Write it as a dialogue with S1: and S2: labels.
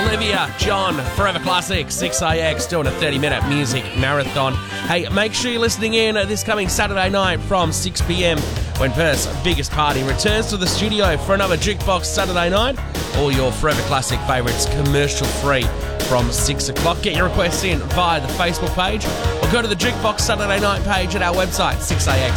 S1: Olivia, John, Forever Classic, 6AX, doing a 30-minute music marathon. Hey, make sure you're listening in this coming Saturday night from 6 p.m. when Perth's biggest party returns to the studio for another Jukebox Saturday night. All your Forever Classic favourites commercial-free from 6 o'clock. Get your requests in via the Facebook page or go to the Jukebox Saturday night page at our website, 6AX.com.au.